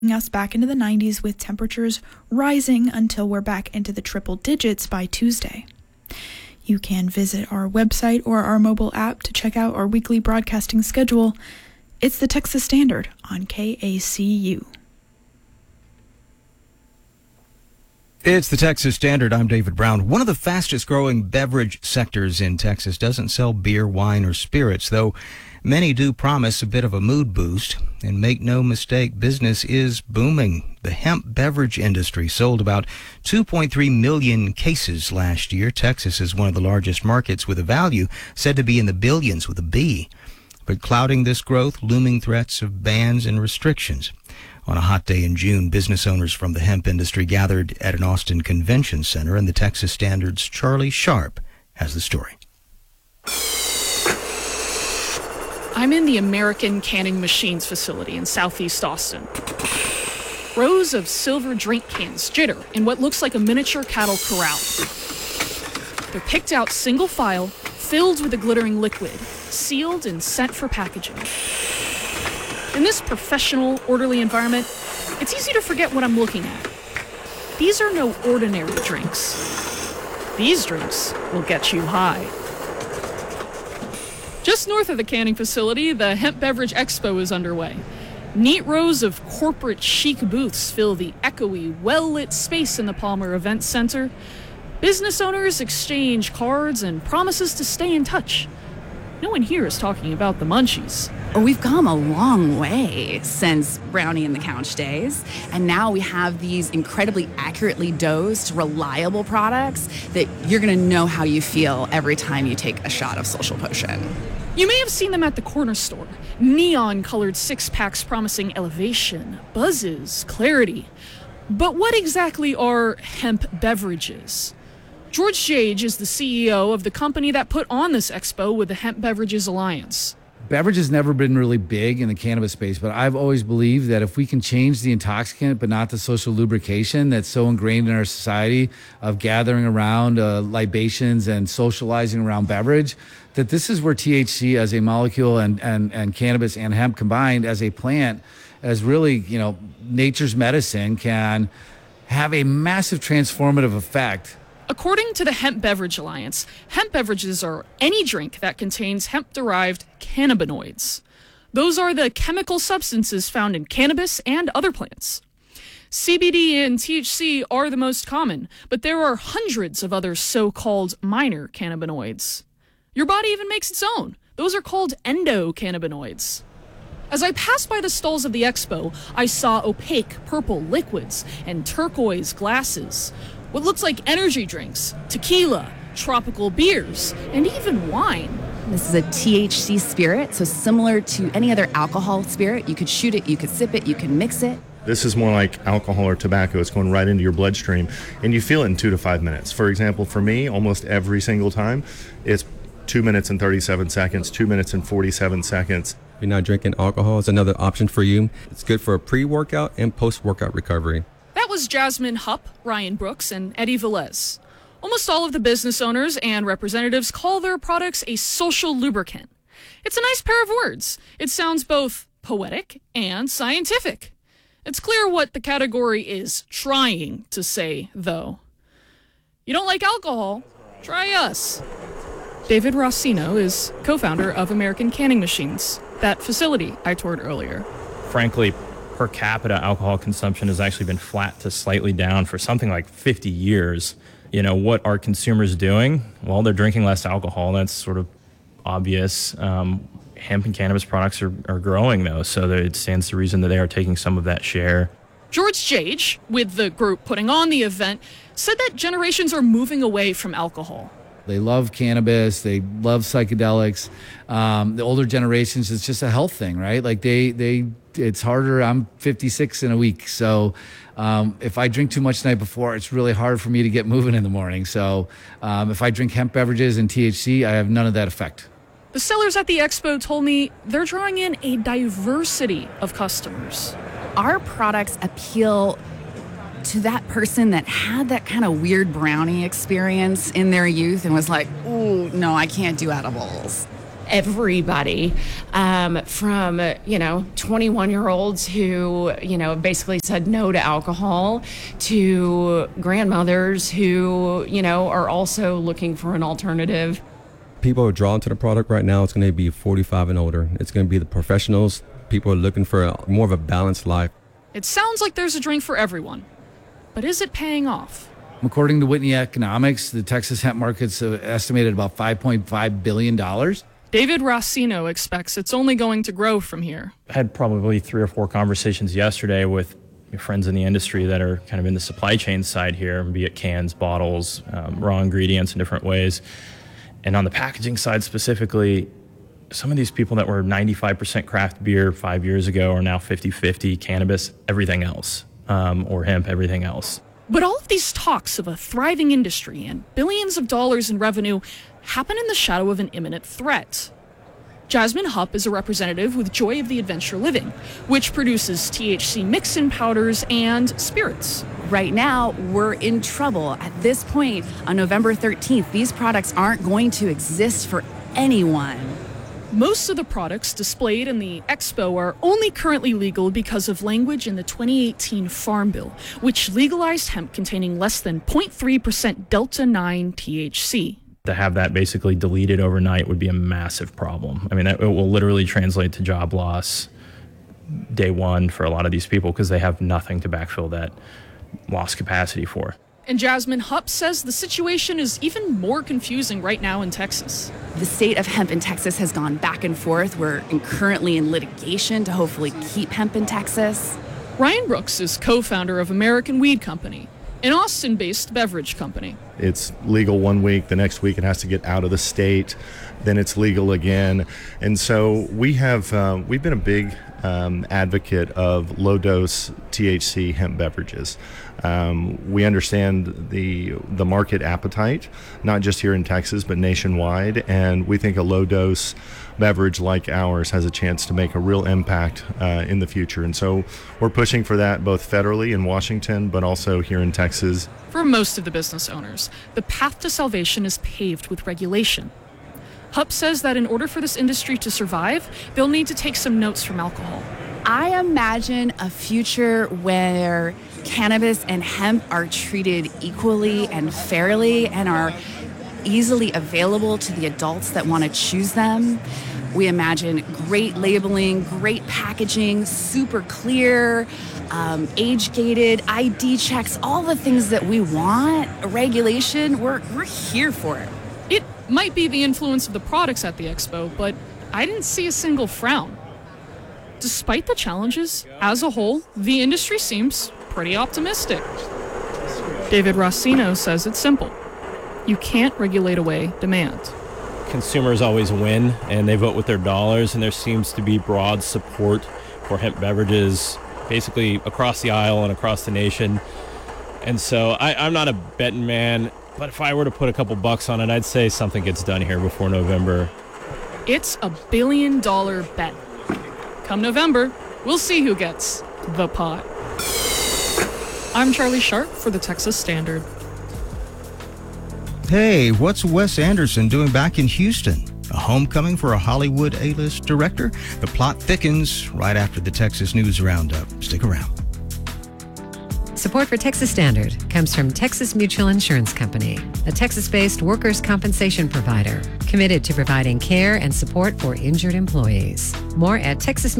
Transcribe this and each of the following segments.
us back into the 90s with temperatures rising until we're back into the triple digits by Tuesday. You can visit our website or our mobile app to check out our weekly broadcasting schedule. It's the Texas Standard on KACU. It's the Texas Standard. I'm David Brown. One of the fastest growing beverage sectors in Texas doesn't sell beer, wine, or spirits, though many do promise a bit of a mood boost. And make no mistake, business is booming. The hemp beverage industry sold about 2.3 million cases last year. Texas is one of the largest markets with a value said to be in the billions with a B. But clouding this growth, looming threats of bans and restrictions. On a hot day in June, business owners from the hemp industry gathered at an Austin convention center, and the Texas Standard's Charlie Sharp has the story. I'm in the American Canning Machines facility in southeast Austin. Rows of silver drink cans jitter in what looks like a miniature cattle corral. They're picked out single file, filled with a glittering liquid, sealed and sent for packaging. In this professional, orderly environment, it's easy to forget what I'm looking at. These are no ordinary drinks. These drinks will get you high. Just north of the canning facility, the Hemp Beverage Expo is underway. Neat rows of corporate chic booths fill the echoey, well-lit space in the Palmer Event Center. Business owners exchange cards and promises to stay in touch. No one here is talking about the munchies. We've come a long way since Brownie and the Couch days, and now we have these incredibly accurately dosed, reliable products that you're going to know how you feel every time you take a shot of Social Potion. You may have seen them at the corner store. Neon-colored six-packs promising elevation, buzzes, clarity. But what exactly are hemp beverages? George Gage is the CEO of the company that put on this expo with the Hemp Beverages Alliance. Beverage has never been really big in the cannabis space, but I've always believed that if we can change the intoxicant but not the social lubrication that's so ingrained in our society of gathering around libations and socializing around beverage, that this is where THC as a molecule and cannabis and hemp combined as a plant, as really, nature's medicine, can have a massive transformative effect. According to the Hemp Beverage Alliance, hemp beverages are any drink that contains hemp-derived cannabinoids. Those are the chemical substances found in cannabis and other plants. CBD and THC are the most common, but there are hundreds of other so-called minor cannabinoids. Your body even makes its own. Those are called endocannabinoids. As I passed by the stalls of the expo, I saw opaque purple liquids and turquoise glasses. What looks like energy drinks, tequila, tropical beers, and even wine. This is a THC spirit, so similar to any other alcohol spirit. You could shoot it, you could sip it, you can mix it. This is more like alcohol or tobacco. It's going right into your bloodstream, and you feel it in 2 to 5 minutes. For example, for me, almost every single time, it's 2 minutes and 37 seconds, 2 minutes and 47 seconds. If you're not drinking alcohol, it's another option for you. It's good for pre-workout and post-workout recovery. That was Jasmine Hupp, Ryan Brooks, and Eddie Velez. Almost all of the business owners and representatives call their products a social lubricant. It's a nice pair of words. It sounds both poetic and scientific. It's clear what the category is trying to say, though. You don't like alcohol? Try us. David Rossino is co-founder of American Canning Machines, that facility I toured earlier. Frankly, per capita alcohol consumption has actually been flat to slightly down for something like 50 years. What are consumers doing? Well, they're drinking less alcohol. That's sort of obvious. Hemp and cannabis products are growing, though, so it stands to reason that they are taking some of that share. George Gage, with the group putting on the event, said that generations are moving away from alcohol. They love cannabis. They love psychedelics. The older generations, it's just a health thing, right? Like it's harder. I'm 56 in a week. So if I drink too much the night before, it's really hard for me to get moving in the morning. So if I drink hemp beverages and THC, I have none of that effect. The sellers at the expo told me they're drawing in a diversity of customers. Our products appeal to that person that had that kind of weird brownie experience in their youth and was like, ooh, no, I can't do edibles. everybody, from 21-year-olds who basically said no to alcohol, to grandmothers who are also looking for an alternative. People are drawn to the product right now. It's going to be 45 and older. It's going to be the professionals. People are looking for more of a balanced life. It sounds like there's a drink for everyone, but is it paying off? According to Whitney Economics, the Texas hemp market's estimated about $5.5 billion. David Rossino expects it's only going to grow from here. I had probably 3 or 4 conversations yesterday with friends in the industry that are kind of in the supply chain side here, be it cans, bottles, raw ingredients in different ways. And on the packaging side specifically, some of these people that were 95% craft beer 5 years ago are now 50-50 cannabis, everything else, or hemp, everything else. But all of these talks of a thriving industry and billions of dollars in revenue happen in the shadow of an imminent threat. Jasmine Hupp is a representative with Joy of the Adventure Living, which produces THC mix-in powders and spirits. Right now, we're in trouble. At this point, on November 13th, these products aren't going to exist for anyone. Most of the products displayed in the expo are only currently legal because of language in the 2018 Farm Bill, which legalized hemp containing less than 0.3% Delta-9 THC. To have that basically deleted overnight would be a massive problem. I mean, it will literally translate to job loss day one for a lot of these people because they have nothing to backfill that lost capacity for. And Jasmine Hupp says the situation is even more confusing right now in Texas. The state of hemp in Texas has gone back and forth. We're currently in litigation to hopefully keep hemp in Texas. Ryan Brooks is co-founder of American Weed Company, an Austin-based beverage company. It's legal 1 week, the next week it has to get out of the state, then it's legal again. And so we've been a big advocate of low-dose THC hemp beverages. We understand the market appetite, not just here in Texas, but nationwide, and we think a low-dose beverage like ours has a chance to make a real impact in the future. And so we're pushing for that both federally in Washington, but also here in Texas. For most of the business owners, the path to salvation is paved with regulation. Hupp says that in order for this industry to survive, they'll need to take some notes from alcohol. I imagine a future where cannabis and hemp are treated equally and fairly and are easily available to the adults that want to choose them. We imagine great labeling, great packaging, super clear, age-gated, ID checks, all the things that we want. Regulation, we're here for it. It might be the influence of the products at the expo, but I didn't see a single frown. Despite the challenges, as a whole, the industry seems pretty optimistic. David Rossino says it's simple. You can't regulate away demand. Consumers always win, and they vote with their dollars, and there seems to be broad support for hemp beverages basically across the aisle and across the nation. And so I'm not a betting man, but if I were to put a couple bucks on it, I'd say something gets done here before November. It's a $1 billion bet. Come November, we'll see who gets the pot. I'm Charlie Sharp for the Texas Standard. Hey, what's Wes Anderson doing back in Houston? A homecoming for a Hollywood A-list director? The plot thickens right after the Texas News Roundup. Stick around. Support for Texas Standard comes from Texas Mutual Insurance Company, a Texas-based workers' compensation provider committed to providing care and support for injured employees. More at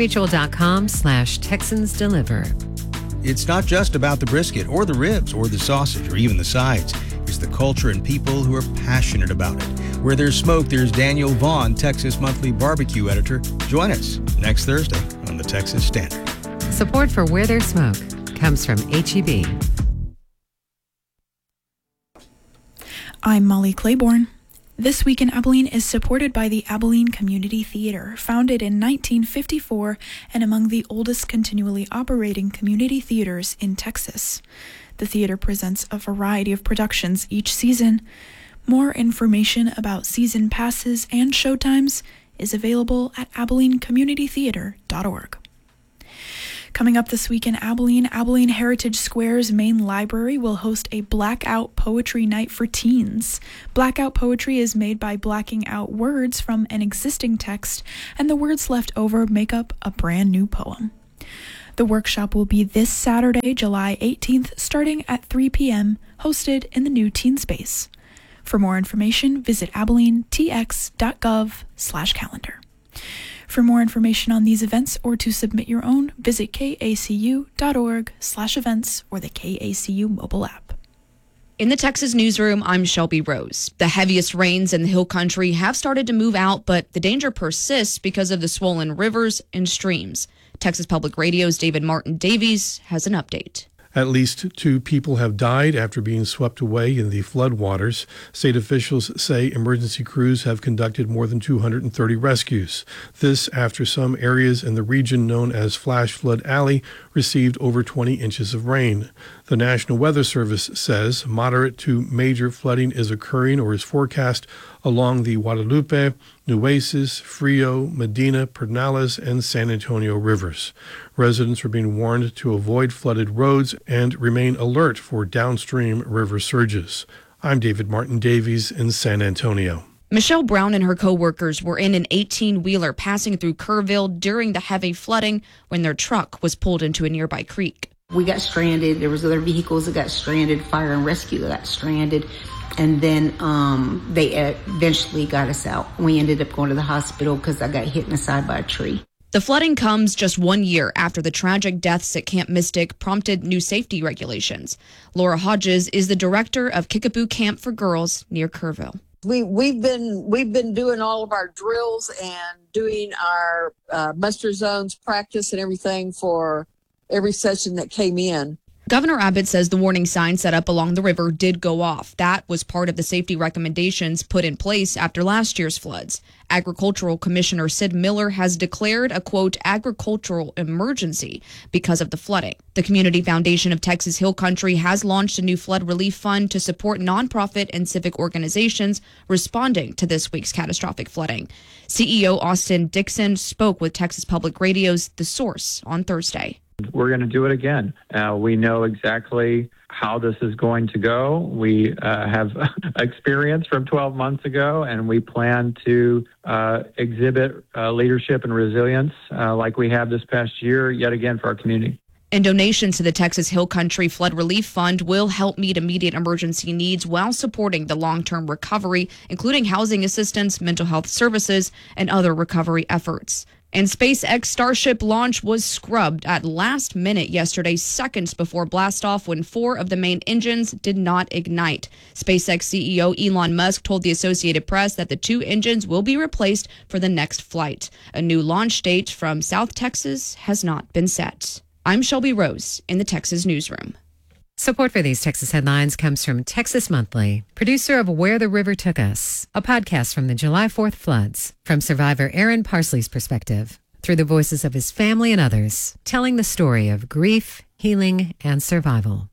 texasmutual.com/TexansDeliver. It's not just about the brisket or the ribs or the sausage or even the sides. It's the culture and people who are passionate about it. Where there's smoke, there's Daniel Vaughn, Texas Monthly Barbecue Editor. Join us next Thursday on the Texas Standard. Support for Where There's Smoke comes from H-E-B. I'm Molly Claiborne. This Week in Abilene is supported by the Abilene Community Theater, founded in 1954 and among the oldest continually operating community theaters in Texas. The theater presents a variety of productions each season. More information about season passes and showtimes is available at AbileneCommunityTheater.org. Coming up this week in Abilene, Abilene Heritage Square's main library will host a Blackout Poetry Night for teens. Blackout poetry is made by blacking out words from an existing text, and the words left over make up a brand new poem. The workshop will be this Saturday, July 18th, starting at 3 p.m., hosted in the new teen space. For more information, visit abilenetx.gov/calendar. For more information on these events or to submit your own, visit kacu.org/events or the KACU mobile app. In the Texas newsroom, I'm Shelby Rose. The heaviest rains in the Hill Country have started to move out, but the danger persists because of the swollen rivers and streams. Texas Public Radio's David Martin Davies has an update. At least 2 people have died after being swept away in the floodwaters. State officials say emergency crews have conducted more than 230 rescues. This after some areas in the region known as Flash Flood Alley received over 20 inches of rain. The National Weather Service says moderate to major flooding is occurring or is forecast along the Guadalupe, Nueces, Frio, Medina, Pedernales, and San Antonio rivers. Residents are being warned to avoid flooded roads and remain alert for downstream river surges. I'm David Martin Davies in San Antonio. Michelle Brown and her co-workers were in an 18-wheeler passing through Kerrville during the heavy flooding when their truck was pulled into a nearby creek. We got stranded. There was other vehicles that got stranded, fire and rescue that got stranded. And then they eventually got us out. We ended up going to the hospital because I got hit in the side by a tree. The flooding comes just 1 year after the tragic deaths at Camp Mystic prompted new safety regulations. Laura Hodges is the director of Kickapoo Camp for Girls near Kerrville. We've been doing all of our drills and doing our muster zones practice and everything for every session that came in. Governor Abbott says the warning sign set up along the river did go off. That was part of the safety recommendations put in place after last year's floods. Agricultural Commissioner Sid Miller has declared a, quote, agricultural emergency because of the flooding. The Community Foundation of Texas Hill Country has launched a new flood relief fund to support nonprofit and civic organizations responding to this week's catastrophic flooding. CEO Austin Dixon spoke with Texas Public Radio's The Source on Thursday. We're going to do it again. We know exactly how this is going to go. We have experience from 12 months ago, and we plan to exhibit leadership and resilience like we have this past year, yet again, for our community. And donations to the Texas Hill Country Flood Relief Fund will help meet immediate emergency needs while supporting the long-term recovery, including housing assistance, mental health services, and other recovery efforts. And SpaceX Starship launch was scrubbed at last minute yesterday, seconds before blastoff, when 4 of the main engines did not ignite. SpaceX CEO Elon Musk told the Associated Press that the 2 engines will be replaced for the next flight. A new launch date from South Texas has not been set. I'm Shelby Rose in the Texas Newsroom. Support for these Texas headlines comes from Texas Monthly, producer of Where the River Took Us, a podcast from the July 4th floods, from survivor Aaron Parsley's perspective, through the voices of his family and others, telling the story of grief, healing, and survival.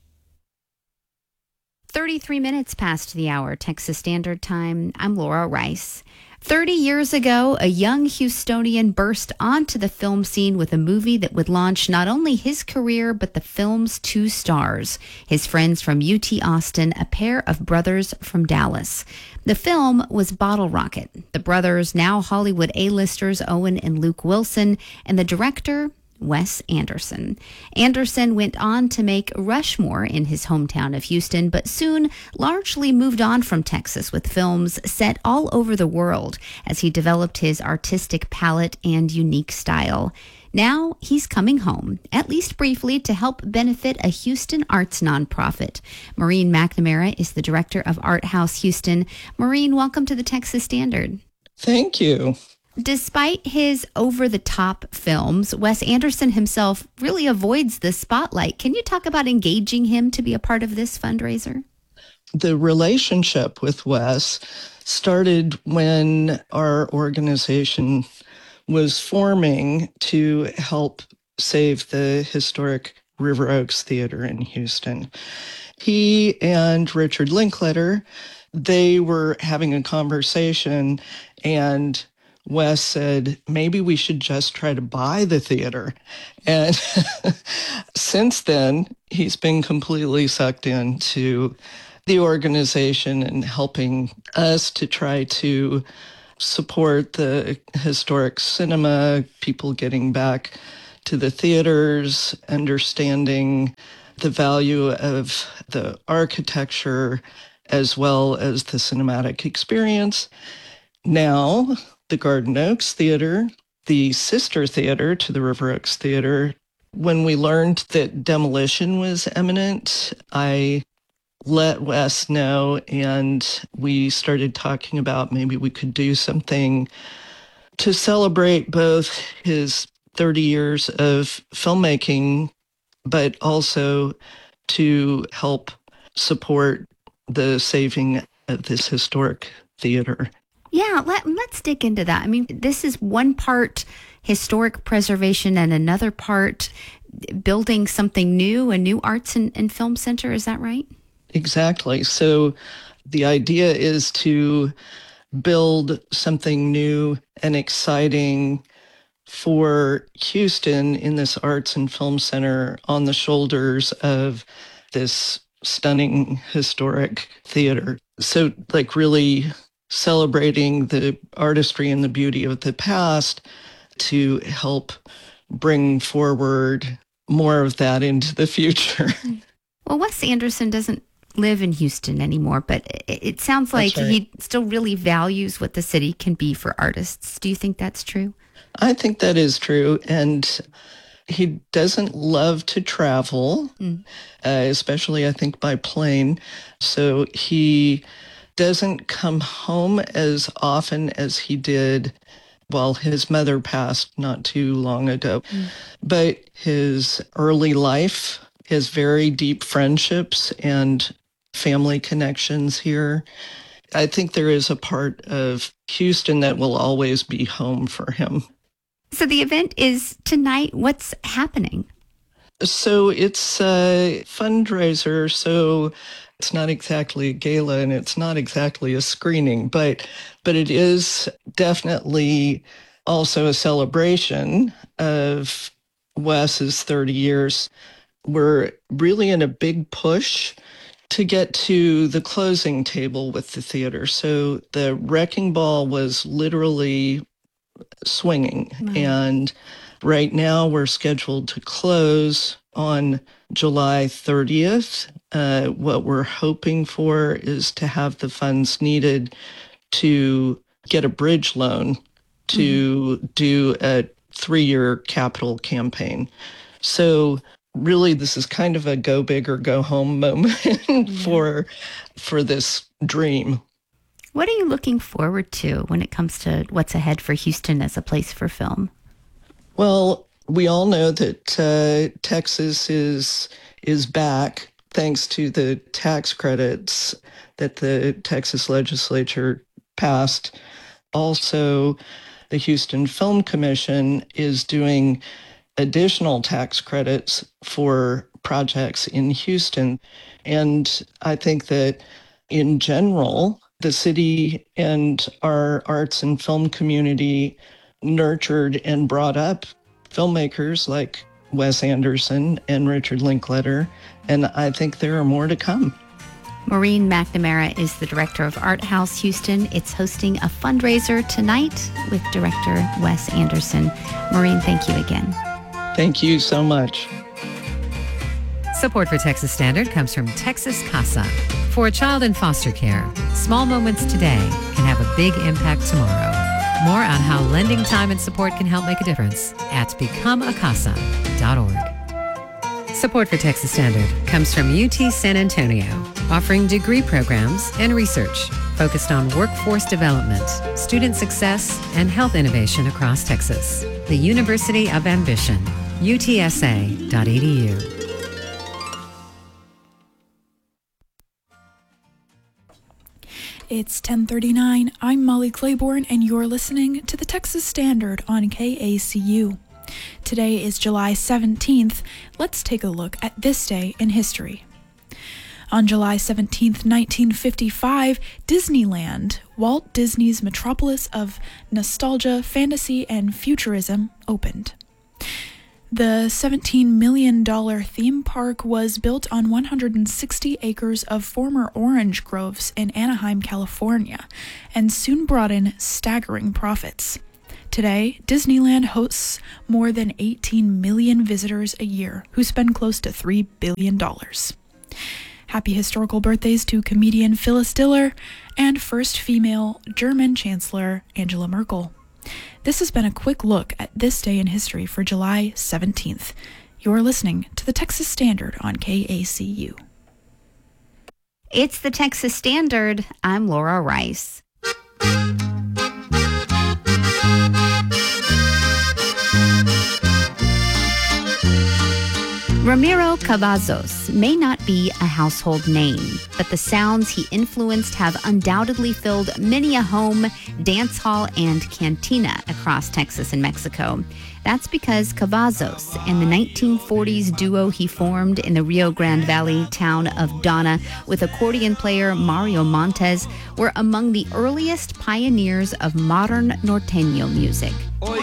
33 minutes past the hour, Texas Standard Time. I'm Laura Rice. 30 years ago, a young Houstonian burst onto the film scene with a movie that would launch not only his career, but the film's 2 stars, his friends from UT Austin, a pair of brothers from Dallas. The film was Bottle Rocket. The brothers, now Hollywood A-listers Owen and Luke Wilson, and the director, Wes Anderson. Anderson went on to make Rushmore in his hometown of Houston, but soon largely moved on from Texas with films set all over the world as he developed his artistic palette and unique style. Now he's coming home, at least briefly, to help benefit a Houston arts nonprofit. Maureen McNamara is the director of Art House Houston. Maureen, welcome to the Texas Standard. Thank you. Despite his over-the-top films, Wes Anderson himself really avoids the spotlight. Can you talk about engaging him to be a part of this fundraiser? The relationship with Wes started when our organization was forming to help save the historic River Oaks Theater in Houston. He and Richard Linklater, they were having a conversation, and Wes said, maybe we should just try to buy the theater. And since then, he's been completely sucked into the organization and helping us to try to support the historic cinema, people getting back to the theaters, understanding the value of the architecture as well as the cinematic experience. Now, the Garden Oaks Theater, the sister theater to the River Oaks Theater, when we learned that demolition was imminent, I let Wes know, and we started talking about maybe we could do something to celebrate both his 30 years of filmmaking, but also to help support the saving of this historic theater. Yeah, let's dig into that. I mean, this is one part historic preservation and another part building something new, a new arts and film center. Is that right? Exactly. So the idea is to build something new and exciting for Houston in this arts and film center on the shoulders of this stunning historic theater. So like really celebrating the artistry and the beauty of the past to help bring forward more of that into the future. Well, Wes Anderson doesn't live in Houston anymore, but it sounds like he still really values what the city can be for artists. Do you think that's true? I think that is true. And he doesn't love to travel, especially I think by plane. So he doesn't come home as often as he did while his mother passed not too long ago. But his early life, his very deep friendships and family connections here, I think there is a part of Houston that will always be home for him. So the event is tonight. What's happening? So it's a fundraiser. So it's not exactly a gala and it's not exactly a screening, but it is definitely also a celebration of Wes's 30 years. We're really in a big push to get to the closing table with the theater. So the wrecking ball was literally swinging. And right now we're scheduled to close on July 30th. What we're hoping for is to have the funds needed to get a bridge loan to do a 3-year capital campaign. So really, this is kind of a go big or go home moment for this dream. What are you looking forward to when it comes to what's ahead for Houston as a place for film? Well, we all know that Texas is back thanks to the tax credits that the Texas legislature passed. Also, the Houston Film Commission is doing additional tax credits for projects in Houston. And I think that in general, the city and our arts and film community nurtured and brought up filmmakers like Wes Anderson and Richard Linklater, and I think there are more to come. Maureen McNamara is the director of Art House Houston. It's hosting a fundraiser tonight with director Wes Anderson. Maureen, thank you again. Thank you so much. Support for Texas Standard comes from Texas Casa. For a child in foster care, small moments today can have a big impact tomorrow. More on how lending time and support can help make a difference at becomeacasa.org. Support for Texas Standard comes from UT San Antonio, offering degree programs and research focused on workforce development, student success, and health innovation across Texas. The University of Ambition, utsa.edu. It's 10:39. I'm Molly Claiborne, and you're listening to the Texas Standard on KACU. Today is July 17th. Let's take a look at this day in history. On July 17, 1955, Disneyland, Walt Disney's metropolis of nostalgia, fantasy, and futurism, opened. The $17 million theme park was built on 160 acres of former orange groves in Anaheim, California, and soon brought in staggering profits. Today, Disneyland hosts more than 18 million visitors a year who spend close to $3 billion. Happy historical birthdays to comedian Phyllis Diller and first female German Chancellor Angela Merkel. This has been a quick look at this day in history for July 17th. You're listening to the Texas Standard on KACU. It's the Texas Standard. I'm Laura Rice. Ramiro Cavazos may not be a household name, but the sounds he influenced have undoubtedly filled many a home, dance hall, and cantina across Texas and Mexico. That's because Cavazos and the 1940s duo he formed in the Rio Grande Valley town of Donna with accordion player Mario Montes were among the earliest pioneers of modern norteño music.